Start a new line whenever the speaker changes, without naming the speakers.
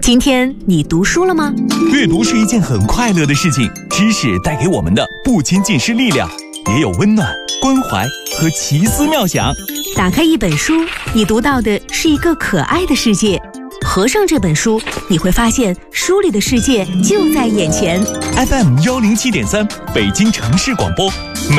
今天你读书了吗？
阅读是一件很快乐的事情，知识带给我们的不仅仅是力量，也有温暖、关怀和奇思妙想。
打开一本书，你读到的是一个可爱的世界。合上这本书，你会发现书里的世界就在眼前。
FM 107.3，北京城市广播。